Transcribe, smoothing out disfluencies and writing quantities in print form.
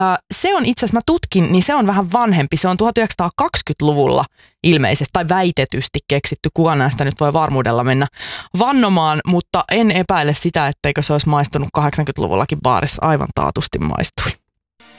Se on itse asiassa, mä tutkin, niin se on vähän vanhempi. Se on 1920-luvulla ilmeisesti tai väitetysti keksitty. Kuka näistä nyt voi varmuudella mennä vannomaan, mutta en epäile sitä, etteikö se olisi maistunut 80-luvullakin baarissa. Aivan taatusti maistui.